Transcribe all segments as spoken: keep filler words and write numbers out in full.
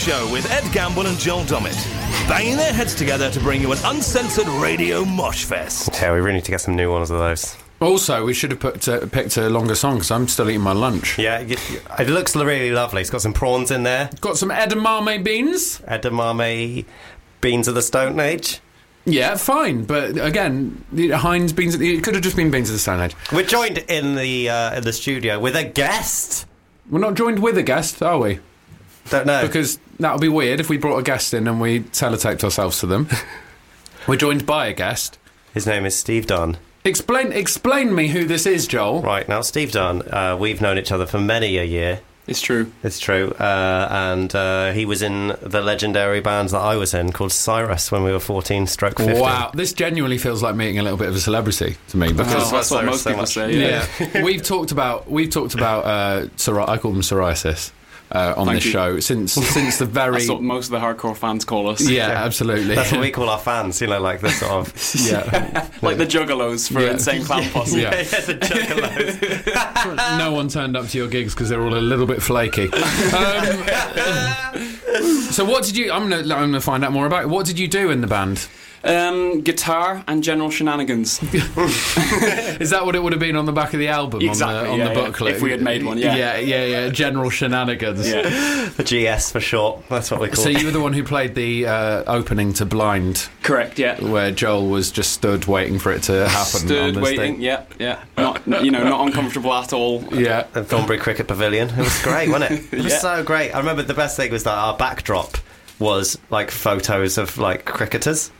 Show with Ed Gamble and Joel Dommett, banging their heads together to bring you an uncensored radio mosh fest. Yeah, we really need to get some new ones of those. Also, we should have put, uh, picked a longer song because I'm still eating my lunch. Yeah, it looks really lovely. It's got some prawns in there. Got some edamame beans. Edamame beans of the Stone Age. Yeah, fine, but again, the Heinz beans. It could have just been beans of the Stone Age. We're joined in the uh, in the studio with a guest. We're not joined with a guest, are we? Don't know. Because that would be weird if we brought a guest in and we sellotaped ourselves to them. We're joined by a guest. His name is Steve Dunn. Explain, explain me who this is, Joel. Right, now, Steve Dunn, uh, we've known each other for many a year. It's true. It's true. Uh, and uh, he was in the legendary bands that I was in called Cyrus when we were fourteen stroke fifteen. Wow, this genuinely feels like meeting a little bit of a celebrity to me. Because oh, that's what most so people much. say, yeah. yeah. we've talked about, we've talked about uh, psori- I call them psoriasis. Uh, on Thank this you. show since since the very That's what most of the hardcore fans call us. yeah, absolutely. That's what we call our fans, you know, like the sort of yeah, Like the Juggalos for Yeah. Insane Clown Posse. Yeah. yeah, the juggalos. no one turned up to your gigs because they're all a little bit flaky. Um, so what did you? I'm gonna I'm gonna find out more about it. What did you do in the band? Um, guitar and general shenanigans. Is that what it would have been on the back of the album? Exactly, on the, on yeah, the yeah. booklet. If we had made one, yeah. yeah, yeah, yeah. General shenanigans. Yeah. The G S for short. That's what we call So it. you were the one who played the uh, opening to Blind, Correct, yeah. where Joel was just stood waiting for it to happen. on Stood this waiting, thing. yeah, yeah. Not, you know, not uncomfortable at all. Yeah. At Thornbury Cricket Pavilion. It was great, wasn't it? It was Yeah. so great. I remember the best thing was that our backdrop was like photos of like cricketers.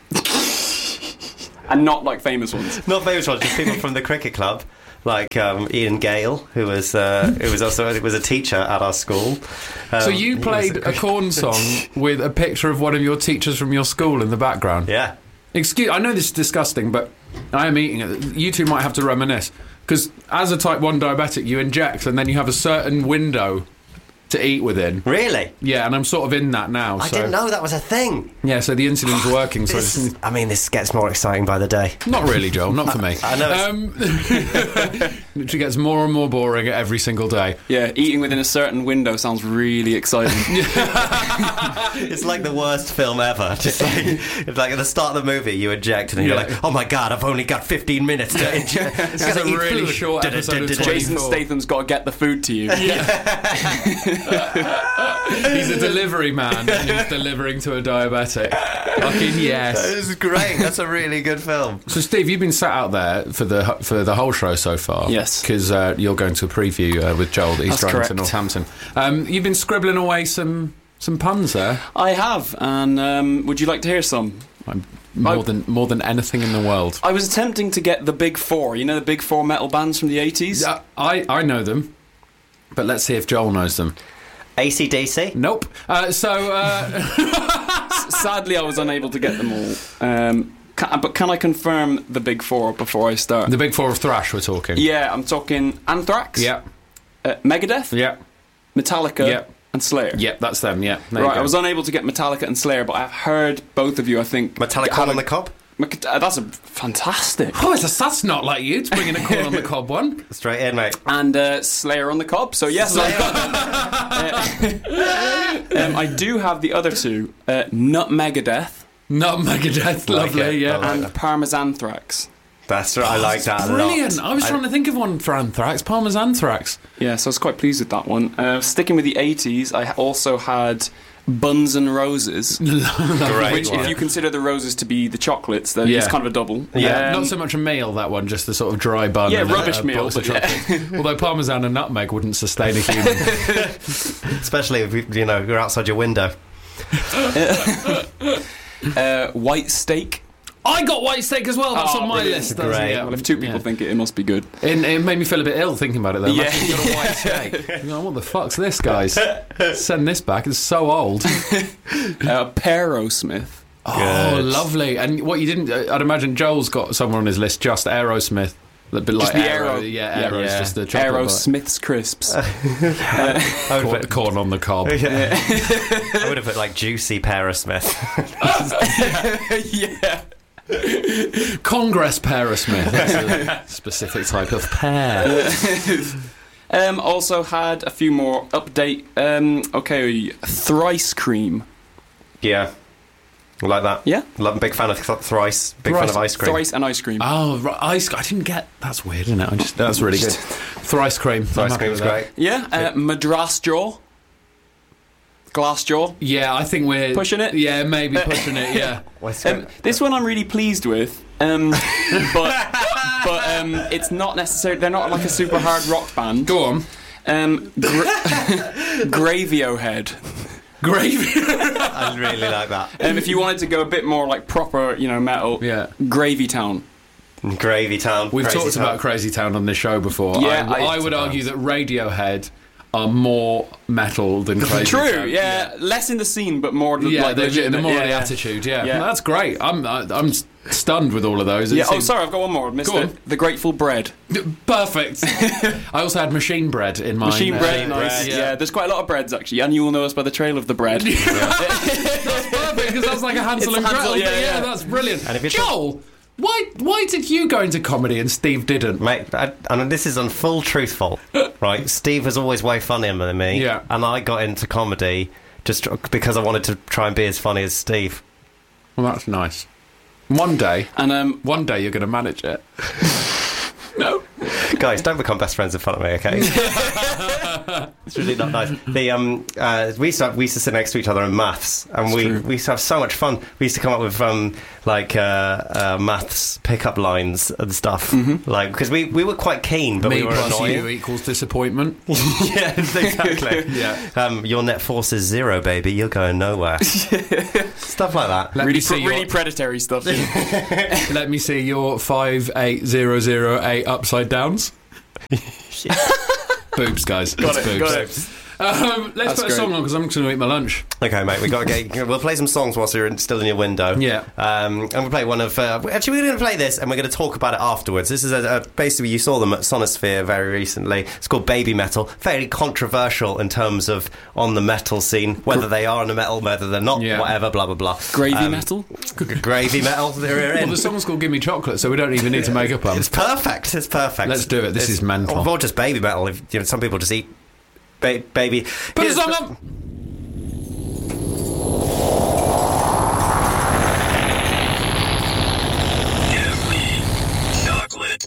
And not like famous ones. Not famous ones, just people from the cricket club, like um, Ian Gale, who was uh, who was also who was a teacher at our school. Um, So you he played was a Korn song with a picture of one of your teachers from your school in the background. Yeah. Excuse, I know this is disgusting, but I am eating it. You two might have to reminisce because as a type one diabetic, you inject and then you have a certain window to eat within. Really? Yeah, and I'm sort of in that now. I so. didn't know that was a thing. Yeah, so the insulin's working. So This it's is, I mean, this gets more exciting by the day. not really, Joel. Not for me. I know it's- Um, literally gets more and more boring every single day. Yeah, eating within a certain window sounds really exciting. It's like the worst film ever. Just like, it's like at the start of the movie, you inject and you're Yeah. like, oh my god, I've only got fifteen minutes to inject. It's a really short episode of Jason twenty-four. Statham's got to get the food to you. He's a delivery man and he's delivering to a diabetic. Fucking yes. This is great. That's a really good film. So, Steve, you've been sat out there for the for the whole show so far. Yes. Because uh, you're going to a preview uh, with Joel that he's That's driving to correct. Northampton. Um, you've been scribbling away some some puns there. I have, and um, would you like to hear some? I'm more I- than more than anything in the world. I was attempting to get the Big Four. You know the Big Four metal bands from the eighties? Uh, I I know them, but let's see if Joel knows them. A C D C? Nope. Uh, so. Uh, Sadly, I was unable to get them all. Um, can, but can I confirm the Big Four before I start? the big four of thrash, we're talking. Yeah, I'm talking Anthrax, Yeah. uh, Megadeth, Yeah. Metallica, Yeah. and Slayer. Yeah. That's them. Yeah. There you Right, go. I was unable to get Metallica and Slayer, but I've heard both of you, I think... Metallic have Corn a- on the Cob? Mc- uh, that's a fantastic. Oh, it's a, that's not like you. It's bringing a corn on the cob one. Straight in, mate. And uh, Slayer on the Cob. So yes, I've got them. Uh, um, I do have the other two: uh, Nutmegadeth Not Megadeth. Lovely. it. Yeah. I like and that. Parmesanthrax. That's right. I like that a lot. Brilliant. I was I- trying to think of one for Anthrax. Parmesanthrax. Yeah, so I was quite pleased with that one. Uh, sticking with the eighties, I also had Buns and Roses, Great which, one. if you consider the roses to be the chocolates, then Yeah. it's kind of a double. Yeah. Um, Not so much a meal, that one, just the sort of dry bun. Yeah, and a- rubbish a meal, box of but yeah. chocolate. Although parmesan and nutmeg wouldn't sustain a human. Especially if, you you know, you're outside your window. uh, White Steak. I got white steak as well. That's Oh, on my brilliant. list. That's- Great. yeah. Well, if two people Yeah. think it, it must be good. It, it made me feel a bit ill thinking about it, though. Yeah. Imagine you've got a white steak. You're like, what the fuck's this, guys? Send this back. It's so old. Uh, Aerosmith. Oh, Good. lovely. And what you didn't... uh, I'd imagine Joel's got somewhere on his list, just Aerosmith. A bit like Just the Aero. Aero. Yeah, Yeah. Aero is Yeah. just the chocolate bar. Aerosmith's Crisps. I would, Corn, put, corn on the cob. yeah. I would have put like juicy Parasmith. yeah. Congress Parasmith. That's a specific type of pear. Um, also had a few more update. Um, okay, Thrice Cream. Yeah. Like that. Yeah. Love, big fan of th- Thrice. Big Thrice. fan of ice cream. Thrice and ice cream. Oh, right, ice. I didn't get. That's weird, isn't it? I just, that's really good. Thrice cream. Thrice I'm happy cream was with that. great. Yeah. Uh, Madras Jaw. Glass Jaw. Yeah, I think we're Pushing it? Yeah, maybe pushing it. Yeah. What's Um, this one I'm really pleased with, um, but but um, it's not necessarily. They're not like a super hard rock band. Go on. Um, gra- Graviohead. Gravy. I really like that. Um, if you wanted to go a bit more like proper, you know, metal. Yeah. Gravy Town. Gravy Town. We've Crazy talked Town. about Crazy Town on this show before. Yeah, I, I- I would argue that Radiohead are more metal than Crazy True. Town. Yeah. Less in the scene, but more. Yeah, like the, the legitimate. more yeah, the yeah. attitude. Yeah. Yeah. that's great. I'm I, I'm stunned with all of those. It Yeah. Oh, seems- sorry, I've got one more. I missed Go it. on. The Grateful Bread. Perfect. I also had machine bread in mind. Machine uh, bread. bread, Nice. yeah. Yeah. There's quite a lot of breads actually, and you will know us by the trail of the bread. That's perfect because that's like a Hansel It's and Hansel, Gretel. yeah, Yeah, yeah. that's brilliant. And if you Joel, why why did you go into comedy and Steve didn't? Mate, I, and this is on full truthful, right? Steve was always way funnier than me. Yeah. And I got into comedy just tr- because I wanted to try and be as funny as Steve. Well, that's nice. One day, And um, one day you're going to manage it. no. Guys, don't become best friends in front of me, okay? It's really not nice. The um, uh, we used to have, we used to sit next to each other in maths, and we, true. we used to have so much fun. We used to come up with um, like uh, uh, maths pickup lines and stuff, like because we, we were quite keen, but Me we were plus annoying. you equals disappointment. Yeah, exactly. Yeah. Um, your net force is zero, baby. You're going nowhere. Stuff like that. Let Really, me see pre- your, really predatory stuff. let me see your five eight zero zero eight upside downs. Boobs, guys. Got It's it, boobs. got it. Um, let's That's put a song great. on because I'm just going to eat my lunch. Okay, mate. We got to get. We'll play some songs whilst you're in, still in your window. Yeah. Um, and we'll play one of. Uh, actually, we're going to play this, and we're going to talk about it afterwards. This is a, a, basically you saw them at Sonosphere very recently. It's called Baby Metal. Very controversial in terms of on the metal scene, whether they are in the metal, whether they're not, Yeah. whatever. Blah blah blah. Gravy Um, metal. g- Gravy metal. They're Well, in. the song's called "Give Me Chocolate," so we don't even need to make up one. It's perfect. It's perfect. Let's do it. This It's- is mental. Or just baby metal. If you know, some people just eat ba- baby. Put a Here's song the- on.